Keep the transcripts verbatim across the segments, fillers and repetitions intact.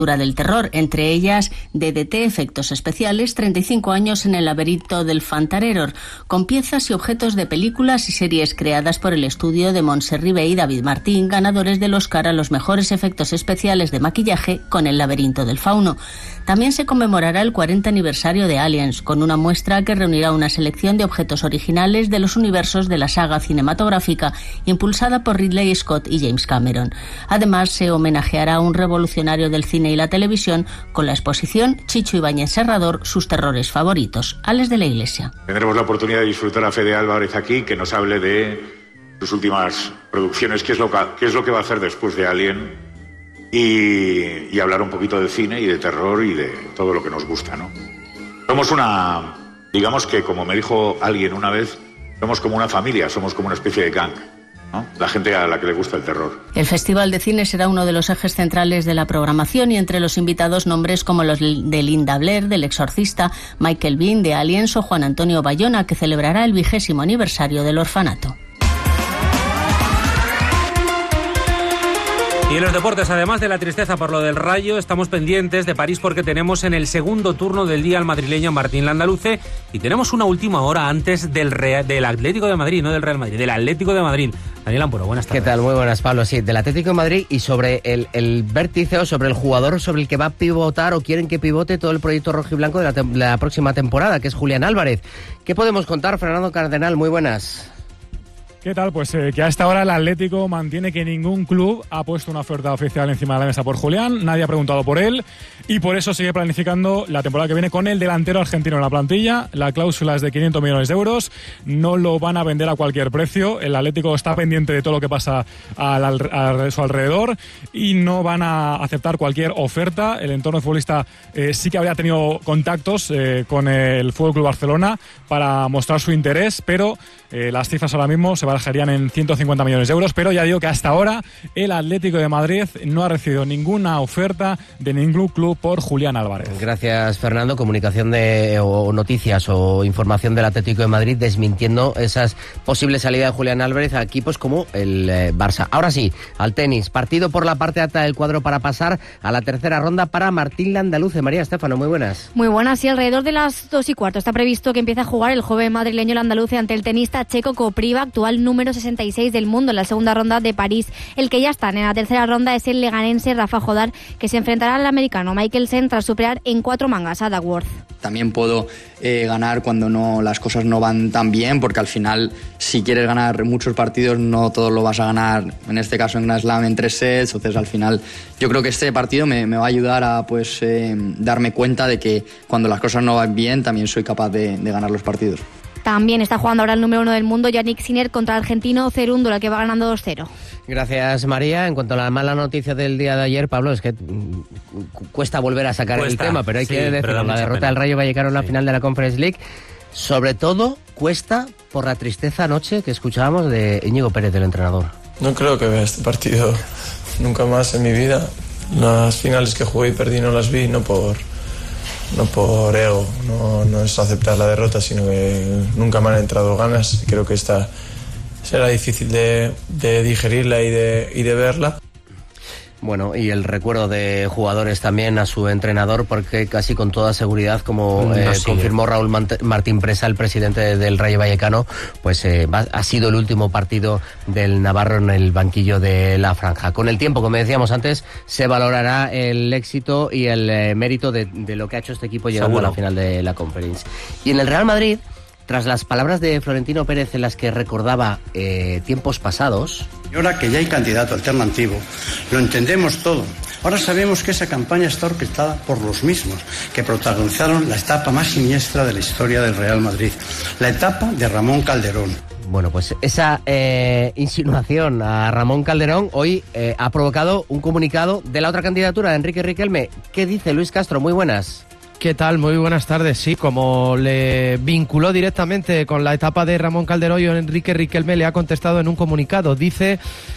del terror, entre ellas D D T, efectos especiales, treinta y cinco años en el laberinto del Fantareror, con piezas y objetos de películas y series creadas por el estudio de Montse Ribé y David Martín, ganadores del Oscar a los mejores efectos especiales de maquillaje con El laberinto del fauno. También se conmemorará el cuarenta aniversario de Aliens, con una muestra que reunirá una selección de objetos originales de los universos de la saga cinematográfica, impulsada por Ridley Scott y James Cameron. Además, se homenajeará a un revolucionario del cine y la televisión con la exposición Chicho Ibáñez Serrador, sus terrores favoritos. Alex de la Iglesia. Tendremos la oportunidad de disfrutar a Fede Álvarez aquí, que nos hable de sus últimas producciones, qué es lo que, qué es lo que va a hacer después de Alien, y, y hablar un poquito de cine y de terror y de todo lo que nos gusta, ¿no? Somos una, digamos que, como me dijo alguien una vez, somos como una familia, somos como una especie de gang, ¿no? La gente a la que le gusta el terror. El Festival de Cine será uno de los ejes centrales de la programación, y entre los invitados nombres como los de Linda Blair, del Exorcista, Michael Biehn, de Aliens, o Juan Antonio Bayona, que celebrará el vigésimo aniversario del orfanato. Y en los deportes, además de la tristeza por lo del Rayo, estamos pendientes de París, porque tenemos en el segundo turno del día al madrileño Martín Landaluce, y tenemos una última hora antes del, Real, del Atlético de Madrid, no del Real Madrid, del Atlético de Madrid. Daniel Ampuro, buenas tardes. ¿Qué tal? Muy buenas, Pablo. Sí, del Atlético de Madrid, y sobre el, el vértice, o sobre el jugador sobre el que va a pivotar o quieren que pivote todo el proyecto rojiblanco de la, te- la próxima temporada, que es Julián Álvarez. ¿Qué podemos contar, Fernando Cardenal? Muy buenas. ¿Qué tal? Pues eh, que a esta hora el Atlético mantiene que ningún club ha puesto una oferta oficial encima de la mesa por Julián, nadie ha preguntado por él, y por eso sigue planificando la temporada que viene con el delantero argentino en la plantilla. La cláusula es de quinientos millones de euros, no lo van a vender a cualquier precio. El Atlético está pendiente de todo lo que pasa al, al, a su alrededor, y no van a aceptar cualquier oferta. El entorno futbolista eh, sí que habría tenido contactos eh, con el F C Barcelona para mostrar su interés, pero eh, las cifras ahora mismo se barajarían en ciento cincuenta millones de euros, pero ya digo que hasta ahora el Atlético de Madrid no ha recibido ninguna oferta de ningún club por Julián Álvarez. Gracias, Fernando. Comunicación de o noticias o información del Atlético de Madrid desmintiendo esas posibles salidas de Julián Álvarez a equipos como el eh, Barça. Ahora sí, al tenis. Partido por la parte alta del cuadro para pasar a la tercera ronda para Martín Landaluce. María Estéfano, muy buenas. Muy buenas, y alrededor de las dos y cuarto está previsto que empiece a jugar el joven madrileño Landaluce ante el tenista checo Kopriva, actual número sesenta y seis del mundo en la segunda ronda de París. El que ya está en la tercera ronda es el leganense Rafa Jodar, que se enfrentará al americano Michelsen tras superar en cuatro mangas a Duckworth. También puedo eh, ganar cuando no las cosas no van tan bien, porque al final, si quieres ganar muchos partidos, no todos lo vas a ganar, en este caso en Grand Slam, en tres sets. Entonces, al final, yo creo que este partido me, me va a ayudar a pues eh, darme cuenta de que cuando las cosas no van bien, también soy capaz de, de ganar los partidos. También está jugando ahora el número uno del mundo, Yannick Sinner, contra el argentino Cerúndolo, que va ganando dos cero. Gracias, María. En cuanto a la mala noticia del día de ayer, Pablo, es que cuesta volver a sacar cuesta, el tema, pero hay sí, que decirlo, la derrota pena. del Rayo Vallecano en la sí. final de la Conference League, sobre todo cuesta por la tristeza anoche que escuchábamos de Íñigo Pérez, del entrenador. No creo que vea este partido nunca más en mi vida. Las finales que jugué y perdí no las vi, no por... No por ego, no, no es aceptar la derrota, sino que nunca me han entrado ganas. Creo que esta será difícil de, de digerirla y de, y de verla. Bueno, y el recuerdo de jugadores también a su entrenador, porque casi con toda seguridad, como no, eh, confirmó Raúl Martín Presa, el presidente del Rayo Vallecano, pues eh, va, ha sido el último partido del navarro en el banquillo de la franja. Con el tiempo, como decíamos antes, se valorará el éxito y el eh, mérito de, de lo que ha hecho este equipo llegando Seguro. a la final de la Conference. Y en el Real Madrid, tras las palabras de Florentino Pérez en las que recordaba eh, tiempos pasados... Y ahora que ya hay candidato alternativo, lo entendemos todo. Ahora sabemos que esa campaña está orquestada por los mismos que protagonizaron la etapa más siniestra de la historia del Real Madrid, la etapa de Ramón Calderón. Bueno, pues esa eh, insinuación a Ramón Calderón hoy eh, ha provocado un comunicado de la otra candidatura, de Enrique Riquelme. ¿Qué dice Luis Castro? Muy buenas. ¿Qué tal? Muy buenas tardes. Sí, como le vinculó directamente con la etapa de Ramón Calderón, Enrique Riquelme le ha contestado en un comunicado. Dice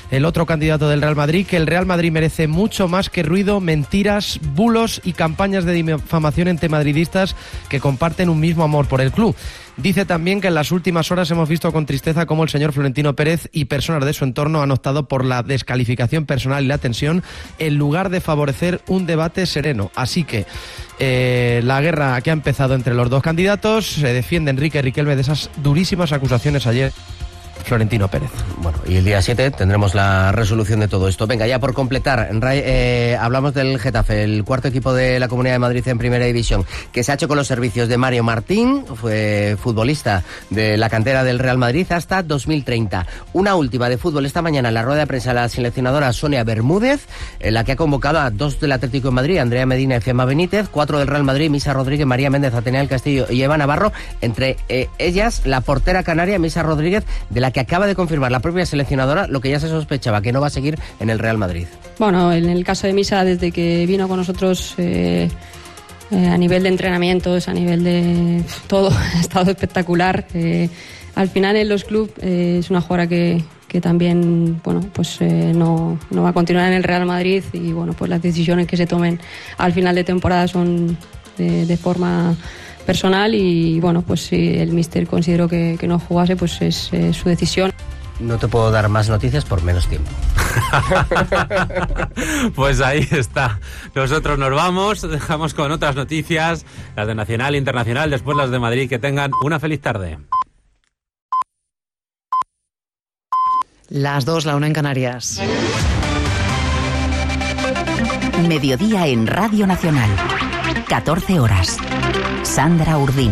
el otro candidato del Real Madrid, que el Real Madrid merece mucho más que ruido, mentiras, bulos y campañas de difamación entre madridistas que comparten un mismo amor por el club. Dice también que en las últimas horas hemos visto con tristeza cómo el señor Florentino Pérez y personas de su entorno han optado por la descalificación personal y la tensión en lugar de favorecer un debate sereno. Así que eh, la guerra que ha empezado entre los dos candidatos, se defiende Enrique Riquelme de esas durísimas acusaciones ayer. Florentino Pérez. Bueno, y el día siete tendremos la resolución de todo esto. Venga, ya por completar, eh, hablamos del Getafe, el cuarto equipo de la Comunidad de Madrid en Primera División, que se ha hecho con los servicios de Mario Martín, fue futbolista de la cantera del Real Madrid hasta dos mil treinta. Una última de fútbol esta mañana en la rueda de prensa de la seleccionadora Sonia Bermúdez, en la que ha convocado a dos del Atlético de Madrid, Andrea Medina y Gemma Benítez, cuatro del Real Madrid, Misa Rodríguez, María Méndez, Atenea del Castillo y Eva Navarro, entre eh, ellas la portera canaria Misa Rodríguez, de la que acaba de confirmar la propia seleccionadora lo que ya se sospechaba, que no va a seguir en el Real Madrid. Bueno, en el caso de Misa, desde que vino con nosotros eh, eh, a nivel de entrenamientos, a nivel de todo, ha estado espectacular. Eh, al final en los clubes eh, es una jugadora que, que también, bueno, pues eh, no, no va a continuar en el Real Madrid y bueno, pues las decisiones que se tomen al final de temporada son de, de forma personal y bueno, pues si el míster consideró que, que no jugase, pues es eh, su decisión. No te puedo dar más noticias por menos tiempo. Pues ahí está. Nosotros nos vamos, dejamos con otras noticias, las de Nacional e Internacional, después las de Madrid. Que tengan una feliz tarde. Las dos, la una en Canarias. Mediodía en Radio Nacional. catorce horas. Sandra Urdín.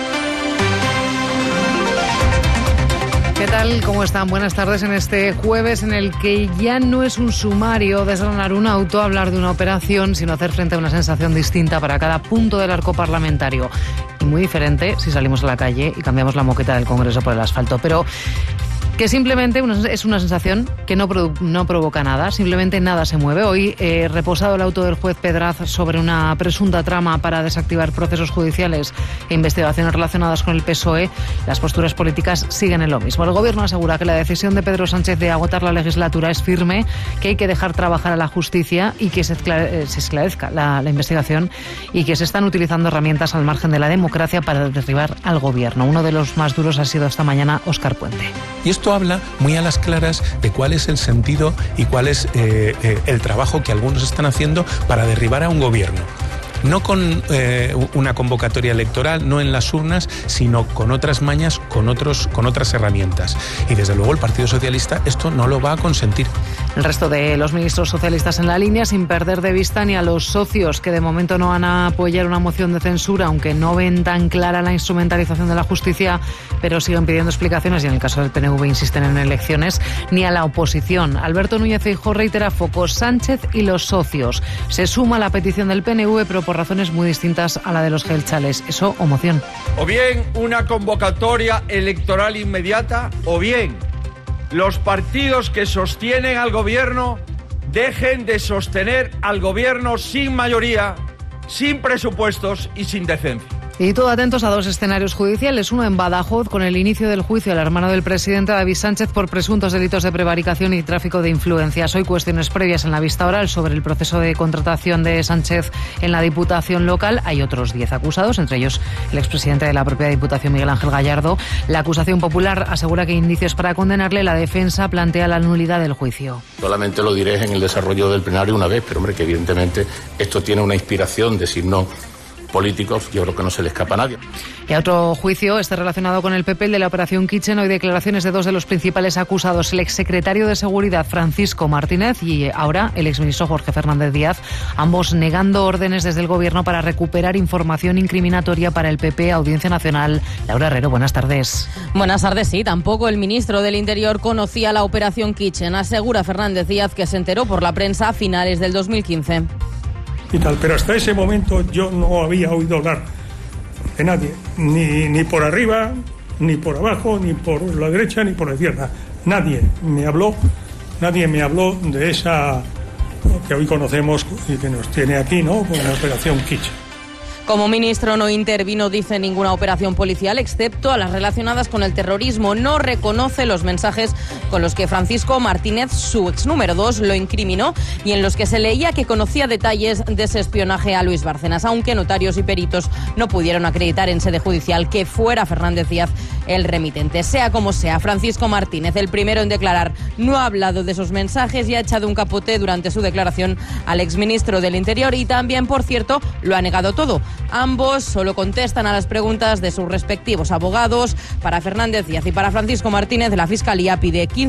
¿Qué tal? ¿Cómo están? Buenas tardes en este jueves en el que ya no es un sumario desgranar un auto, hablar de una operación, sino hacer frente a una sensación distinta para cada punto del arco parlamentario. Y muy diferente si salimos a la calle y cambiamos la moqueta del Congreso por el asfalto. Pero que simplemente una, es una sensación que no, produ, no provoca nada, simplemente nada se mueve. Hoy, eh, reposado el auto del juez Pedraz sobre una presunta trama para desactivar procesos judiciales e investigaciones relacionadas con el P S O E, las posturas políticas siguen en lo mismo. El Gobierno asegura que la decisión de Pedro Sánchez de agotar la legislatura es firme, que hay que dejar trabajar a la justicia y que se, esclare, se esclarezca la, la investigación y que se están utilizando herramientas al margen de la democracia para derribar al Gobierno. Uno de los más duros ha sido esta mañana Óscar Puente. Y esto habla muy a las claras de cuál es el sentido y cuál es eh, eh, el trabajo que algunos están haciendo para derribar a un gobierno. No con eh, una convocatoria electoral, no en las urnas, sino con otras mañas, con, otros, con otras herramientas. Y desde luego el Partido Socialista esto no lo va a consentir. El resto de los ministros socialistas en la línea, sin perder de vista ni a los socios que de momento no van a apoyar una moción de censura, aunque no ven tan clara la instrumentalización de la justicia, pero siguen pidiendo explicaciones y en el caso del P N V insisten en elecciones, ni a la oposición. Alberto Núñez Feijóo reitera focos Sánchez y los socios. Se suma a la petición del P N V, pero por razones muy distintas a la de los gelchales. Eso o moción. O bien una convocatoria electoral inmediata, o bien los partidos que sostienen al gobierno dejen de sostener al gobierno sin mayoría, sin presupuestos y sin decencia. Y todo atentos a dos escenarios judiciales, uno en Badajoz con el inicio del juicio al hermano del presidente David Sánchez por presuntos delitos de prevaricación y tráfico de influencias. Hoy cuestiones previas en la vista oral sobre el proceso de contratación de Sánchez en la Diputación local. Hay otros diez acusados, entre ellos el expresidente de la propia Diputación, Miguel Ángel Gallardo. La acusación popular asegura que hay indicios para condenarle. La defensa plantea la nulidad del juicio. Solamente lo diré en el desarrollo del plenario una vez, pero hombre, que evidentemente esto tiene una inspiración de signo políticos, yo creo que no se le escapa a nadie. Y a otro juicio, este relacionado con el P P, el de la Operación Kitchen. Hoy declaraciones de dos de los principales acusados, el exsecretario de Seguridad Francisco Martínez y ahora el exministro Jorge Fernández Díaz, ambos negando órdenes desde el Gobierno para recuperar información incriminatoria para el P P. Audiencia Nacional. Laura Herrero, buenas tardes. Buenas tardes, sí. Tampoco el ministro del Interior conocía la Operación Kitchen. Asegura Fernández Díaz que se enteró por la prensa a finales del dos mil quince. Y tal, pero hasta ese momento yo no había oído hablar de nadie, ni, ni por arriba, ni por abajo, ni por la derecha, ni por la izquierda. Nadie me habló, nadie me habló de esa que hoy conocemos y que nos tiene aquí, ¿no? Con la Operación Kitchen. Como ministro no intervino, dice, ninguna operación policial, excepto a las relacionadas con el terrorismo. No reconoce los mensajes con los que Francisco Martínez, su ex número dos, lo incriminó y en los que se leía que conocía detalles de ese espionaje a Luis Bárcenas, aunque notarios y peritos no pudieron acreditar en sede judicial que fuera Fernández Díaz el remitente. Sea como sea, Francisco Martínez, el primero en declarar, no ha hablado de esos mensajes y ha echado un capote durante su declaración al exministro del Interior y también, por cierto, lo ha negado todo. Ambos solo contestan a las preguntas de sus respectivos abogados. Para Fernández Díaz y para Francisco Martínez, la Fiscalía pide quince